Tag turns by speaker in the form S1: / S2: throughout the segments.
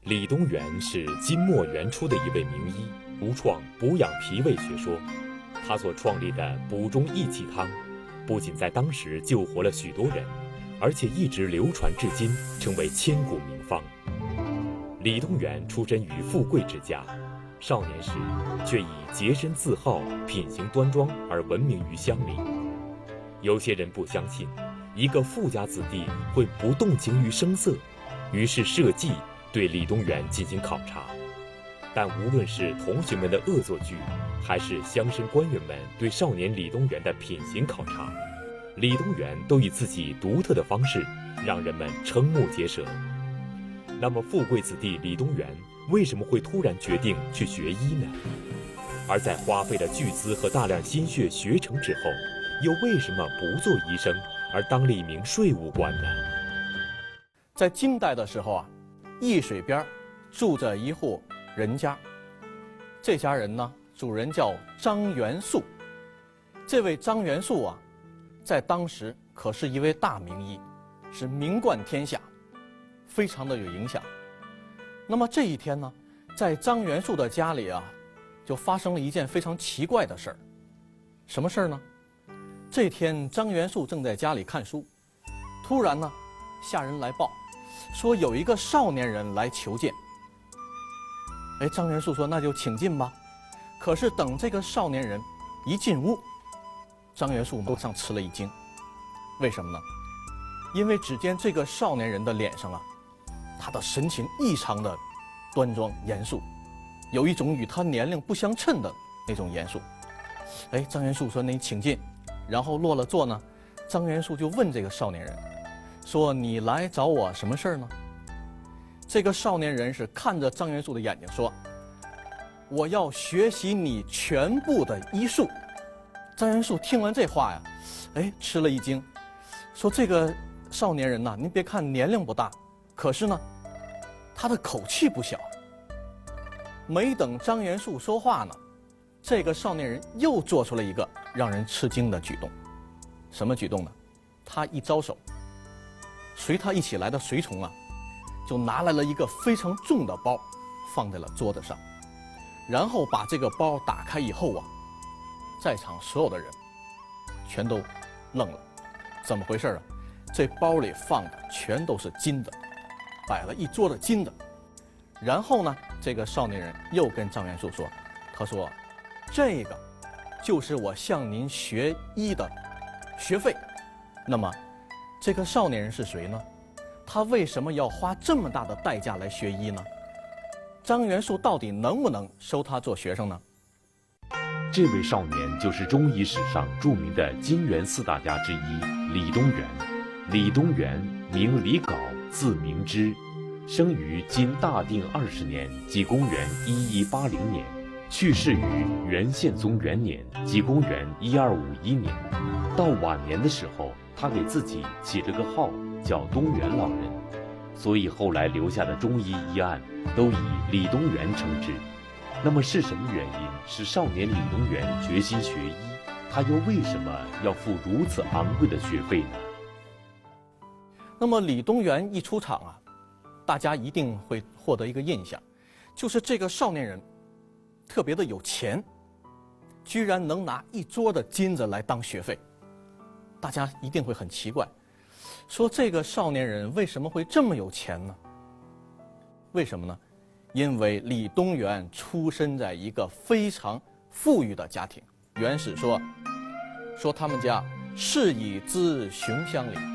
S1: 李东垣是金末元初的一位名医，独创补养脾胃学说。他所创立的补中益气汤，不仅在当时救活了许多人，而且一直流传至今，成为千古名方。李东垣出身于富贵之家，少年时却以洁身自好、品行端庄而闻名于乡里。有些人不相信一个富家子弟会不动情于声色，于是设计对李东垣进行考察。但无论是同学们的恶作剧，还是乡绅官员们对少年李东垣的品行考察，李东垣都以自己独特的方式让人们瞠目结舌。那么富贵子弟李东垣为什么会突然决定去学医呢？而在花费了巨资和大量心血学成之后，又为什么不做医生而当了一名税务官呢？
S2: 在金代的时候啊，易水边住着一户人家，这家人呢，主人叫张元素。这位张元素啊，在当时可是一位大名医，是名冠天下，非常的有影响。那么这一天呢，在张元素的家里啊，就发生了一件非常奇怪的事儿。什么事儿呢？这天张元素正在家里看书，突然呢，下人来报，说有一个少年人来求见。张元素说那就请进吧。可是等这个少年人一进屋，张元素马上吃了一惊。为什么呢？因为只见这个少年人的脸上啊，他的神情异常的端庄严肃，有一种与他年龄不相称的那种严肃。张元素说你请进。然后落了座呢，张元素就问这个少年人说，你来找我什么事儿呢？这个少年人是看着张元素的眼睛说，我要学习你全部的医术。张元素听完这话呀，吃了一惊，说这个少年人呐，您别看年龄不大，可是呢，他的口气不小。没等张元素说话呢，这个少年人又做出了一个让人吃惊的举动。什么举动呢？他一招手，随他一起来的随从啊，就拿来了一个非常重的包，放在了桌子上，然后把这个包打开以后啊，在场所有的人全都愣了。怎么回事啊？这包里放的全都是金的，摆了一桌的金的。然后呢，这个少年人又跟张元素说，他说这个就是我向您学医的学费。那么这个少年人是谁呢？他为什么要花这么大的代价来学医呢？张元素到底能不能收他做学生呢？
S1: 这位少年就是中医史上著名的金元四大家之一李东垣。李东垣名李杲，字明之，生于金大定20年，即公元1180年，去世于元宪宗元年，即公元1251年。到晚年的时候，他给自己起了个号叫东垣老人，所以后来留下的中医医案都以李东垣称之。那么是什么原因使少年李东垣决心学医？他又为什么要付如此昂贵的学费呢？
S2: 那么李东垣一出场啊，大家一定会获得一个印象，就是这个少年人特别的有钱，居然能拿一桌的金子来当学费。大家一定会很奇怪，说这个少年人为什么会这么有钱呢？为什么呢？因为李东垣出身在一个非常富裕的家庭。元史说他们家世以资雄乡里，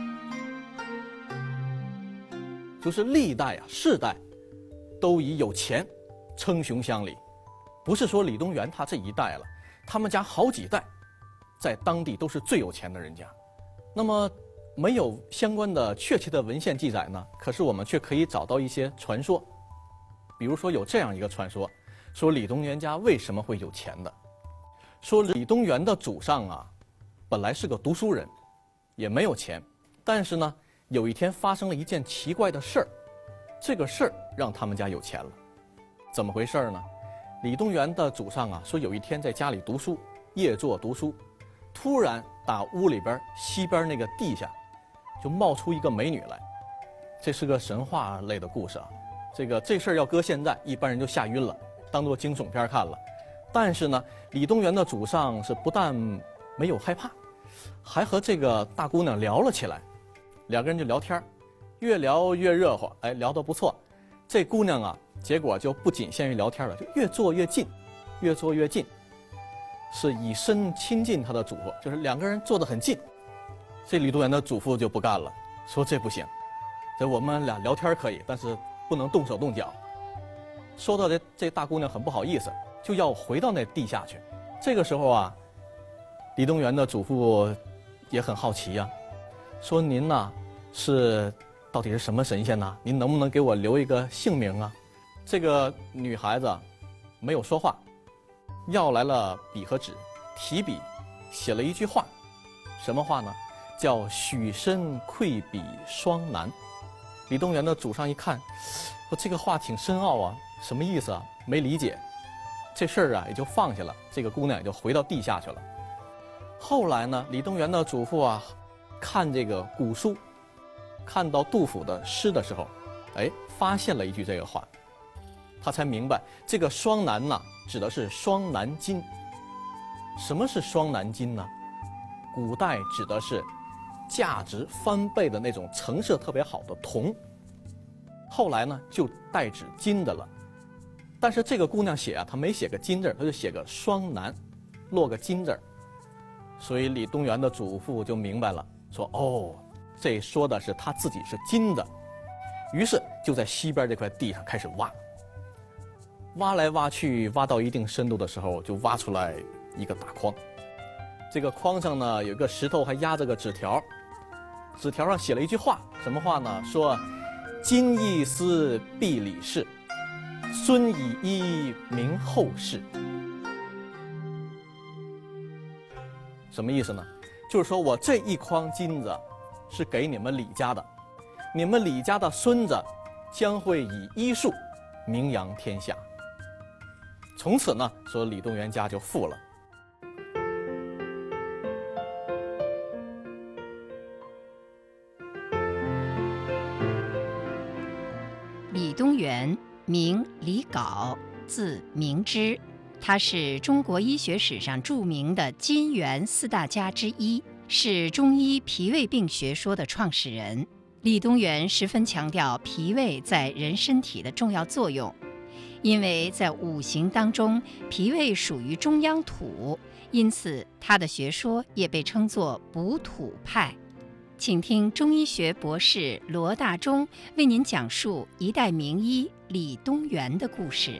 S2: 就是历代啊世代都以有钱称雄乡里。不是说李东垣他这一代了，他们家好几代在当地都是最有钱的人家。那么没有相关的确切的文献记载呢，可是我们却可以找到一些传说。比如说有这样一个传说，说李东垣家为什么会有钱的？说李东垣的祖上啊，本来是个读书人，也没有钱，但是呢，有一天发生了一件奇怪的事儿，这个事儿让他们家有钱了。怎么回事呢？李东垣的祖上啊，说有一天在家里读书，夜坐读书，突然打屋里边西边那个地下就冒出一个美女来。这是个神话类的故事啊， 这事儿要搁现在，一般人就吓晕了，当做惊悚片看了。但是呢，李东垣的祖上是不但没有害怕，还和这个大姑娘聊了起来，两个人就聊天，越聊越热乎，哎，聊得不错。这姑娘啊，结果就不仅限于聊天了，就越坐越近，越坐越近，是以身亲近她的祖父，就是两个人坐得很近。这李东垣的祖父就不干了，说这不行，这我们俩聊天可以，但是不能动手动脚。说到这大姑娘很不好意思，就要回到那地下去。这个时候啊，李东垣的祖父也很好奇呀，说您呐到底是什么神仙呐？您能不能给我留一个姓名啊？这个女孩子没有说话，要来了笔和纸，提笔写了一句话，什么话呢？叫许身愧比双男。李东垣的祖上一看，说这个话挺深奥啊，什么意思啊？没理解。这事儿啊也就放下了，这个姑娘也就回到地下去了。后来呢，李东垣的祖父啊看这个古书，看到杜甫的诗的时候，哎，发现了一句这个话，他才明白这个双男呐指的是双男金。什么是双男金呢？古代指的是价值翻倍的那种成色特别好的铜，后来呢就代指金的了。但是这个姑娘写啊，她没写个金字，她就写个双男，落个金字。所以李东垣的祖父就明白了，说哦，这说的是他自己是金的。于是就在西边这块地上开始挖，挖来挖去，挖到一定深度的时候，就挖出来一个大筐。这个筐上呢有一个石头，还压着个纸条，纸条上写了一句话，什么话呢？说今亦思必李氏，孙以一名后世。什么意思呢？就是说我这一筐金子是给你们李家的，你们李家的孙子将会以医术名扬天下。从此呢，说李东垣家就富了。
S3: 李东垣，名李杲，字明之，他是中国医学史上著名的金元四大家之一，是中医脾胃病学说的创始人。李东垣十分强调脾胃在人身体的重要作用，因为在五行当中，脾胃属于中央土，因此他的学说也被称作补土派。请听中医学博士罗大忠为您讲述一代名医李东垣的故事。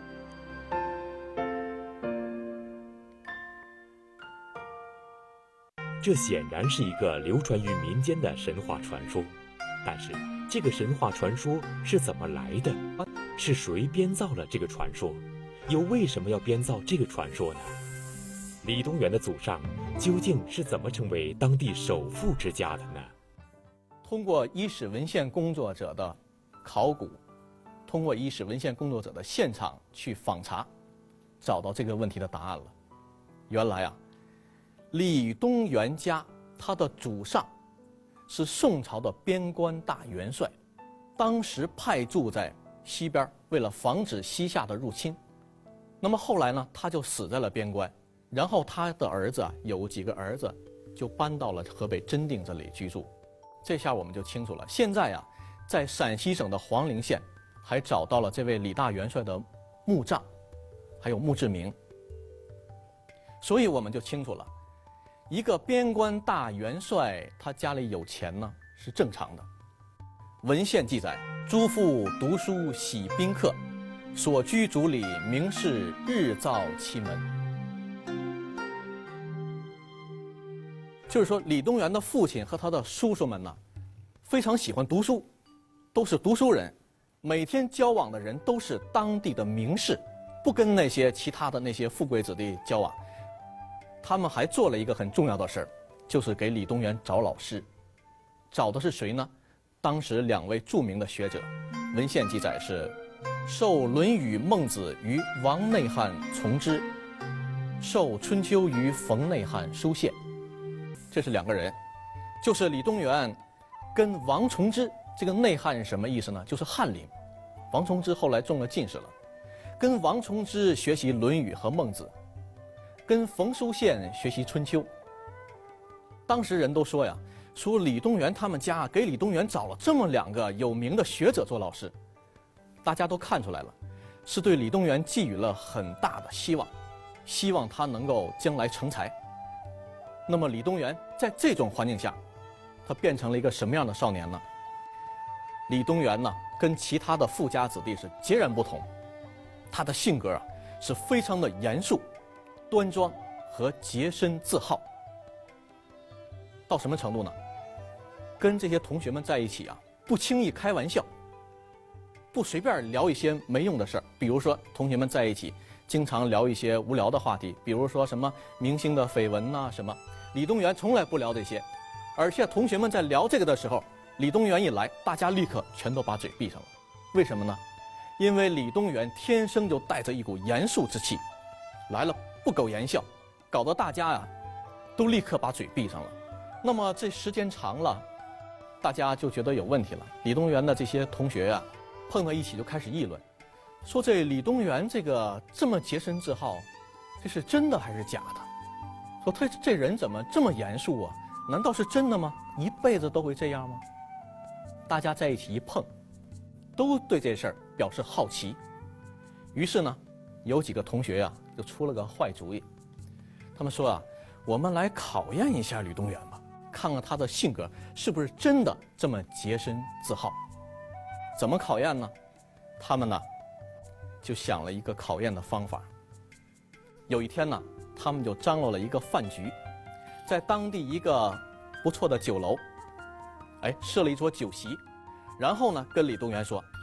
S1: 这显然是一个流传于民间的神话传说，但是这个神话传说是怎么来的？是谁编造了这个传说？又为什么要编造这个传说呢？李东垣的祖上究竟是怎么成为当地首富之家的呢？
S2: 通过医史文献工作者的考古，通过医史文献工作者的现场去访查，找到这个问题的答案了。原来啊，李东垣家他的祖上是宋朝的边关大元帅，当时派驻在西边，为了防止西夏的入侵。那么后来呢，他就死在了边关，然后他的儿子啊，有几个儿子就搬到了河北真定这里居住。这下我们就清楚了，现在啊，在陕西省的黄陵县还找到了这位李大元帅的墓葬，还有墓志铭。所以我们就清楚了，一个边关大元帅他家里有钱呢是正常的。文献记载，诸父读书喜宾客，所居族里名士日造其门。就是说，李东垣的父亲和他的叔叔们呢，非常喜欢读书，都是读书人，每天交往的人都是当地的名士，不跟那些其他的那些富贵子弟交往。他们还做了一个很重要的事儿，就是给李东垣找老师。找的是谁呢？当时2位著名的学者，文献记载是受《论语》《孟子》于王内翰从之，受《春秋》于冯内翰书宪。这是2个人，就是李东垣跟王从之。这个内翰是什么意思呢？就是翰林。 王崇之后来中了进士了，跟王崇之学习《论语》和《孟子》，跟冯书宪学习《春秋》。当时人都说呀，说李东垣他们家给李东垣找了这么2个有名的学者做老师，大家都看出来了，是对李东垣寄予了很大的希望，希望他能够将来成才。那么李东垣在这种环境下，他变成了一个什么样的少年呢？李东垣呢，跟其他的富家子弟是截然不同，他的性格啊是非常的严肃、端庄和洁身自好。到什么程度呢？跟这些同学们在一起啊，不轻易开玩笑，不随便聊一些没用的事儿。比如说，同学们在一起经常聊一些无聊的话题，比如说什么明星的绯闻呐什么。李东垣从来不聊这些，而且同学们在聊这个的时候，李东垣一来，大家立刻全都把嘴闭上了。为什么呢？因为李东垣天生就带着一股严肃之气，来了不苟言笑，搞得大家啊都立刻把嘴闭上了。那么这时间长了，大家就觉得有问题了。李东垣的这些同学啊，碰到一起就开始议论，说这李东垣这么洁身自好，这是真的还是假的？说他这人怎么这么严肃啊？难道是真的吗？一辈子都会这样吗？大家在一起一碰，都对这事儿表示好奇。于是呢，有几个同学啊就出了个坏主意，他们说啊，我们来考验一下李东垣吧，看看他的性格是不是真的这么洁身自好。怎么考验呢？他们呢就想了一个考验的方法。有一天呢，他们就张罗了一个饭局，在当地一个不错的酒楼，设了一桌酒席，然后呢跟李东垣说，